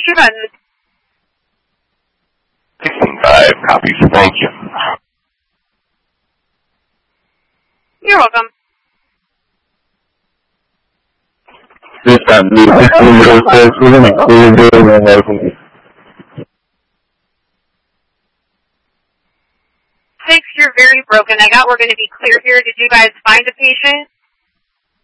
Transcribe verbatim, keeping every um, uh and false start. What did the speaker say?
push your button. sixteen-five copies. Thank you. You're welcome. This time, we will Six, you're very broken. I got we're going to be clear here. Did you guys find a patient?